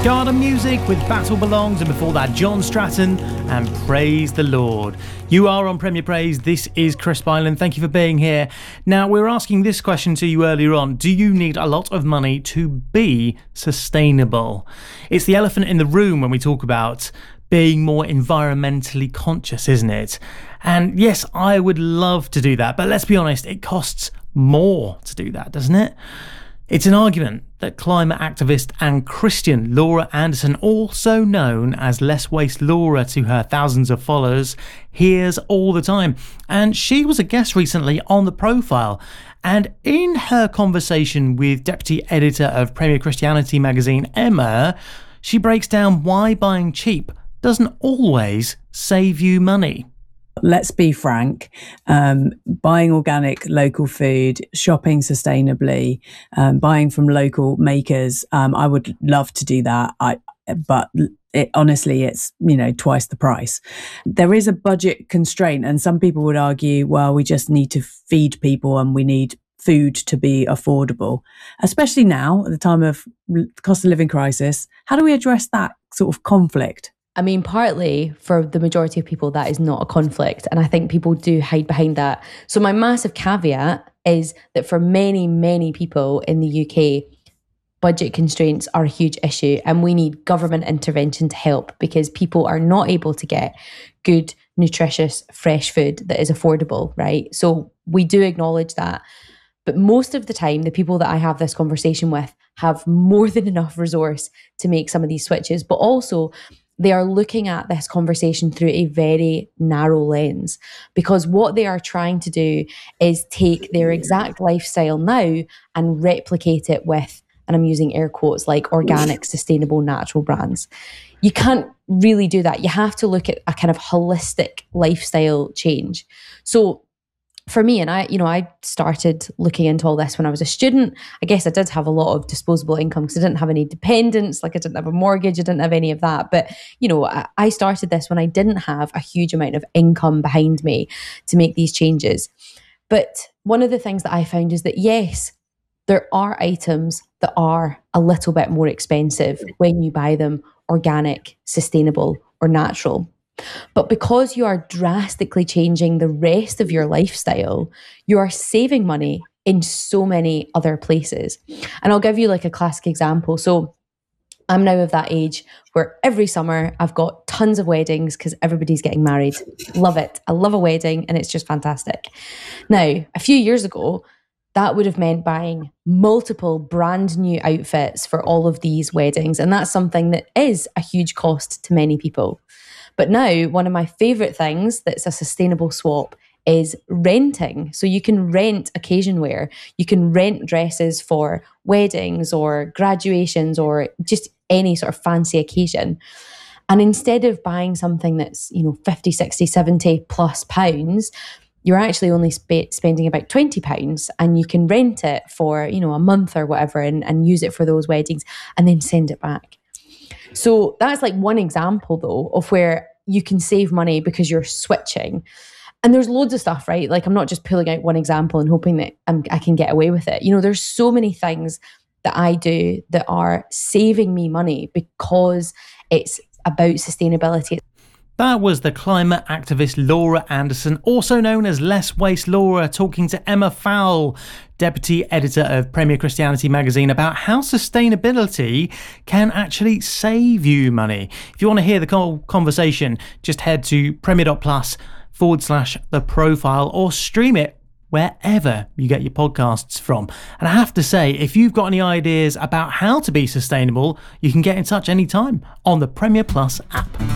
Garden Music with Battle Belongs, and before that John Stratton and Praise the Lord. You are on Premier Praise. This is Chris Byland. Thank you for being here. Now, we were asking this question to you earlier on. Do you need a lot of money to be sustainable? It's the elephant in the room when we talk about being more environmentally conscious, isn't it? And yes, I would love to do that, but let's be honest, it costs more to do that, doesn't it? It's an argument that climate activist and Christian Laura Anderson, also known as Less Waste Laura to her thousands of followers, hears all the time. And she was a guest recently on The Profile. And in her conversation with deputy editor of Premier Christianity magazine, Emma, she breaks down why buying cheap doesn't always save you money. Let's be frank, buying organic local food, shopping sustainably, buying from local makers. I would love to do that. But honestly, it's, twice the price. There is a budget constraint, and some people would argue, well, we just need to feed people and we need food to be affordable, especially now at the time of cost of living crisis. How do we address that sort of conflict? I mean, partly for the majority of people, that is not a conflict. And I think people do hide behind that. So my massive caveat is that for many, many people in the UK, budget constraints are a huge issue, and we need government intervention to help, because people are not able to get good, nutritious, fresh food that is affordable, right? So we do acknowledge that. But most of the time, the people that I have this conversation with have more than enough resource to make some of these switches, but also they are looking at this conversation through a very narrow lens, because what they are trying to do is take their exact lifestyle now and replicate it with, and I'm using air quotes, like organic, sustainable, natural brands. You can't really do that. You have to look at a kind of holistic lifestyle change. So for me, and I started looking into all this when I was a student. I guess I did have a lot of disposable income because I didn't have any dependents, like I didn't have a mortgage, I didn't have any of that. But, I started this when I didn't have a huge amount of income behind me to make these changes. But one of the things that I found is that, yes, there are items that are a little bit more expensive when you buy them organic, sustainable, or natural. But because you are drastically changing the rest of your lifestyle, you are saving money in so many other places. And I'll give you like a classic example. So I'm now of that age where every summer I've got tons of weddings because everybody's getting married. Love it. I love a wedding and it's just fantastic. Now, a few years ago, that would have meant buying multiple brand new outfits for all of these weddings. And that's something that is a huge cost to many people. But now, one of my favorite things that's a sustainable swap is renting. So you can rent occasion wear. You can rent dresses for weddings or graduations or just any sort of fancy occasion. And instead of buying something that's, 50, 60, 70 plus pounds, you're actually only spending about £20, and you can rent it for, a month or whatever and use it for those weddings and then send it back. So that's like one example, though, of where you can save money because you're switching. And there's loads of stuff, right? Like, I'm not just pulling out one example and hoping that I can get away with it. There's so many things that I do that are saving me money because it's about sustainability. That was the climate activist Laura Anderson, also known as Less Waste Laura, talking to Emma Fowle, deputy editor of Premier Christianity magazine, about how sustainability can actually save you money. If you want to hear the whole conversation, just head to premier.plus/The Profile or stream it wherever you get your podcasts from. And I have to say, if you've got any ideas about how to be sustainable, you can get in touch anytime on the Premier Plus app.